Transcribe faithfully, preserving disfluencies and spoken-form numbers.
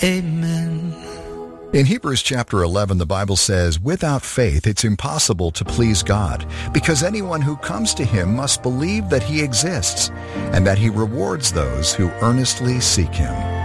Amen. In Hebrews chapter eleven, the Bible says, "Without faith it's impossible to please God, because anyone who comes to him must believe that he exists, and that he rewards those who earnestly seek him."